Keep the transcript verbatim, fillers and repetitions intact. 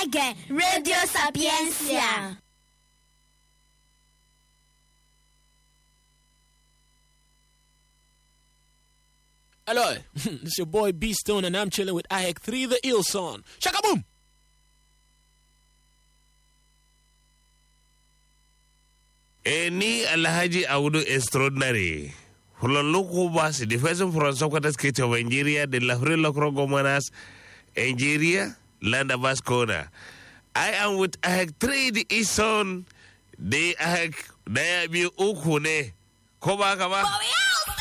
na-ege Radio Sapiensia. Hello, it's your boy B Stone, and I'm chilling with I H E C three, the ill song. Shaka boom! Eni Alhaji Audu Extraordinary. Hululuku basi, the person from Socrates Kate of Nigeria, the Lafrilo Krogomanas, Nigeria, Land of Vascona. I am with I H E C three, the Ison, the I H E C, Diabi Ukune. Koba Kaba.